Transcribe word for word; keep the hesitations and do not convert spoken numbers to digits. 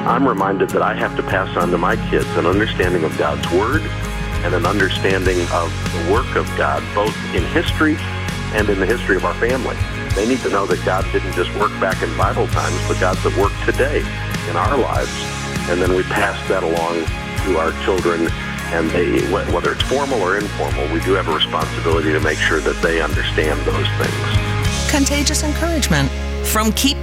I'm reminded that I have to pass on to my kids an understanding of God's Word and an understanding of the work of God, both in history and in the history of our family. They need to know that God didn't just work back in Bible times, but God's at work today in our lives. And then we pass that along to our children, and they, whether it's formal or informal, we do have a responsibility to make sure that they understand those things. Contagious encouragement from Keep